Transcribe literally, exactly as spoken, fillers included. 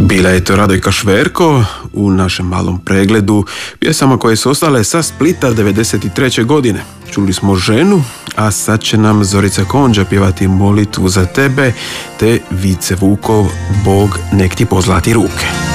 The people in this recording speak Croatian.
Bila je to Radojka Šverko u našem malom pregledu pjesama koje su ostale sa Splita devedeset treće godine. Čuli smo Ženu, a sad će nam Zorica Konđa pjevati Molitvu za tebe te Vice Vukov Bog nek ti pozlati ruke.